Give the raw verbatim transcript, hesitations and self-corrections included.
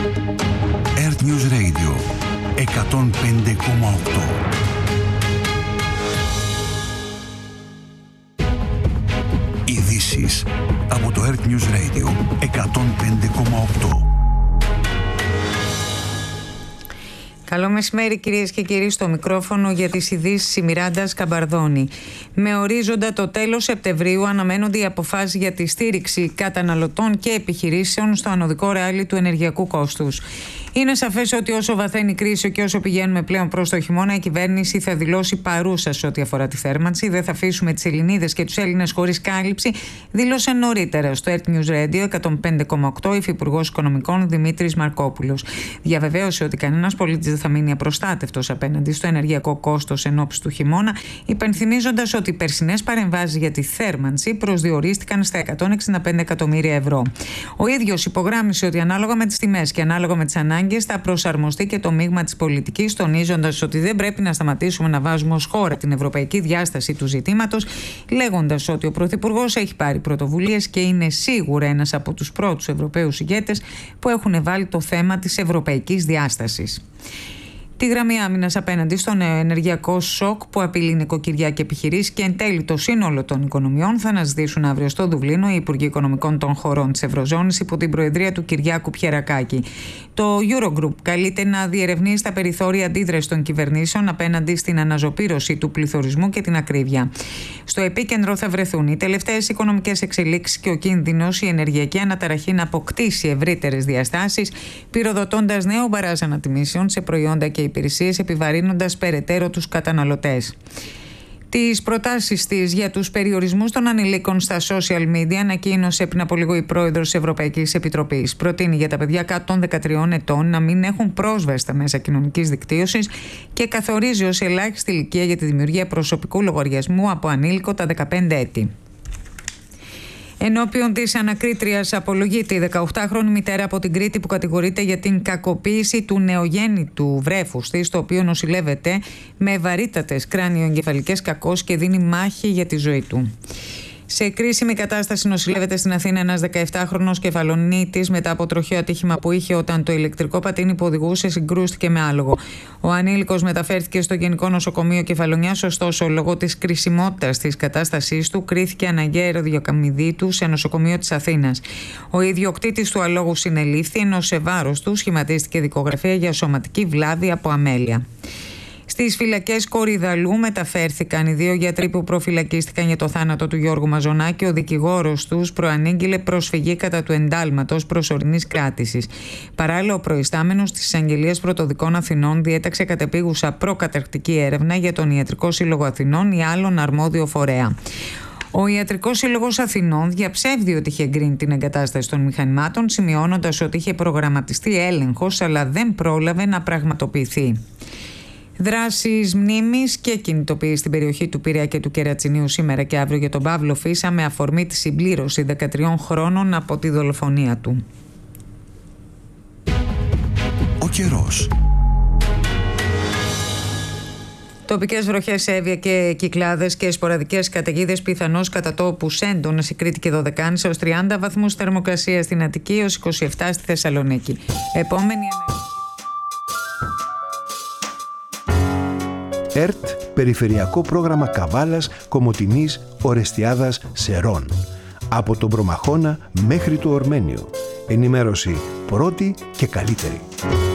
Earth News Radio εκατόν πέντε κόμμα οκτώ. Ειδήσεις από το Earth News Radio εκατόν πέντε κόμμα οκτώ. Καλό μεσημέρι κυρίες και κύριοι, στο μικρόφωνο για τις ειδήσεις η Μιράντα Σκαμπαρδόνη. Με ορίζοντα το τέλος Σεπτεμβρίου αναμένονται οι αποφάσεις για τη στήριξη καταναλωτών και επιχειρήσεων στο ανωδικό ράλι του ενεργειακού κόστους. Είναι σαφές ότι όσο βαθαίνει η κρίση και όσο πηγαίνουμε πλέον προς το χειμώνα, η κυβέρνηση θα δηλώσει παρούσα σε ό,τι αφορά τη θέρμανση. Δεν θα αφήσουμε τις Ελληνίδες και τους Έλληνες χωρίς κάλυψη, δήλωσε νωρίτερα στο Earth News Radio εκατόν πέντε κόμμα οκτώ Υφυπουργός Οικονομικών Δημήτρης Μαρκόπουλος. Διαβεβαίωσε ότι κανένας πολίτης δεν θα μείνει απροστάτευτος απέναντι στο ενεργειακό κόστος εν ώψη του χειμώνα, υπενθυμίζοντας ότι οι περσινές παρεμβάσεις για τη θέρμανση προσδιορίστηκαν στα εκατόν εξήντα πέντε εκατομμύρια ευρώ. Ο ίδιος υπογράμμισε ότι ανάλογα με τις τιμές και ανάλογα με τις ανάγκες θα προσαρμοστεί και το μείγμα της πολιτικής, τονίζοντας ότι δεν πρέπει να σταματήσουμε να βάζουμε ως χώρα την ευρωπαϊκή διάσταση του ζητήματος, λέγοντας ότι ο Πρωθυπουργός έχει πάρει πρωτοβουλίες και είναι σίγουρα ένας από τους πρώτους Ευρωπαίους ηγέτες που έχουν βάλει το θέμα της ευρωπαϊκής διάστασης. Τη γραμμή άμυνας απέναντι στον ενεργειακό σοκ που απειλεί νοικοκυριά και επιχειρήσεις και εν τέλει το σύνολο των οικονομιών θα αναζητήσουν αύριο στο Δουβλίνο οι Υπουργοί Οικονομικών των χωρών της Ευρωζώνης υπό την προεδρία του Κυριάκου Πιερακάκη. Το Eurogroup καλείται να διερευνήσει τα περιθώρια αντίδρασης των κυβερνήσεων απέναντι στην αναζωπήρωση του πληθωρισμού και την ακρίβεια. Στο επίκεντρο θα βρεθούν οι τελευταίες οικονομικές εξελίξεις και ο κίνδυνος η ενεργειακή αναταραχή να αποκτήσει ευρύτερες διαστάσεις, πυροδοτώντας νέο μπαράζ ανατιμήσεων σε προϊόντα και υπηρεσίες, επιβαρύνοντας περαιτέρω τους καταναλωτές. Τις προτάσεις της για τους περιορισμούς των ανηλίκων στα social media ανακοίνωσε πριν από λίγο η πρόεδρος της Ευρωπαϊκής Επιτροπής. Προτείνει για τα παιδιά κάτω των δεκατριών ετών να μην έχουν πρόσβαση στα μέσα κοινωνικής δικτύωσης και καθορίζει ως ελάχιστη ηλικία για τη δημιουργία προσωπικού λογαριασμού από ανήλικο τα δεκαπέντε έτη. Ενώπιον της ανακρίτριας απολογείται η δεκαοκτάχρονη μητέρα από την Κρήτη που κατηγορείται για την κακοποίηση του νεογέννητου βρέφους της, το οποίο νοσηλεύεται με βαρύτατες κράνιο-εγκεφαλικές κακώσεις και δίνει μάχη για τη ζωή του. Σε κρίσιμη κατάσταση νοσηλεύεται στην Αθήνα ένας δεκαεπτάχρονος κεφαλονίτης μετά από τροχαίο ατύχημα που είχε όταν το ηλεκτρικό πατίνι που οδηγούσε συγκρούστηκε με άλογο. Ο ανήλικος μεταφέρθηκε στο Γενικό Νοσοκομείο Κεφαλονιάς, ωστόσο λόγω της κρισιμότητας της κατάστασής του κρίθηκε αναγκαία αεροδιακαμιδή του σε νοσοκομείο της Αθήνας. Ο ιδιοκτήτης του αλόγου συνελήφθη, ενώ σε βάρος του σχηματίστηκε δικογραφία για σωματική βλάβη από αμέλεια. Στις φυλακές Κορυδαλού μεταφέρθηκαν οι δύο γιατροί που προφυλακίστηκαν για το θάνατο του Γιώργου Μαζονάκη. Ο δικηγόρος τους προανήγγειλε προσφυγή κατά του εντάλματος προσωρινής κράτησης. Παράλληλα, ο προϊστάμενος της Εισαγγελίας Πρωτοδικών Αθηνών διέταξε κατεπίγουσα προκαταρκτική έρευνα για τον Ιατρικό Σύλλογο Αθηνών ή άλλον αρμόδιο φορέα. Ο Ιατρικός Σύλλογος Αθηνών διαψεύδει ότι είχε εγκρίνει την εγκατάσταση των μηχανημάτων, σημειώνοντας ότι είχε προγραμματιστεί έλεγχος, αλλά δεν πρόλαβε να πραγματοποιηθεί. Δράσεις μνήμης και κινητοποίηση στην περιοχή του Πειραιά και του Κερατσινίου σήμερα και αύριο για τον Παύλο Φίσα με αφορμή τη συμπλήρωση δεκατριών χρόνων από τη δολοφονία του. Ο καιρός. Τοπικές βροχές, έβια και κυκλάδες και σποραδικές καταιγίδες πιθανώς κατά τόπους έντονες στη Κρήτη και Δωδεκάνης έως τριάντα βαθμούς θερμοκρασία στην Αττική έως είκοσι επτά στη Θεσσαλονίκη. Επόμενη ΕΡΤ, Περιφερειακό Πρόγραμμα Καβάλας, Κομοτηνής, Ορεστιάδας, Σερών. Από τον Προμαχώνα μέχρι το Ορμένιο. Ενημέρωση πρώτη και καλύτερη.